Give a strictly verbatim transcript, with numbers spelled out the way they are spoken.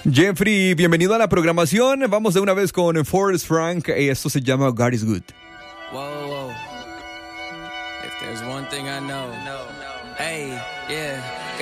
Jeffrey, bienvenido a la programación. Vamos de una vez con Forrest Frank. Esto se llama God is Good. Whoa, whoa. If there's one thing I know, hey, yeah.